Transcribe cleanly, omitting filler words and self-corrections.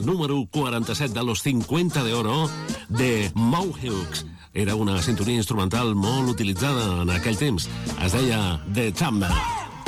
número 47 de los 50 de oro de Mohawks. Era una sintonia instrumental molt utilitzada en aquell temps. Es deia The Chamber.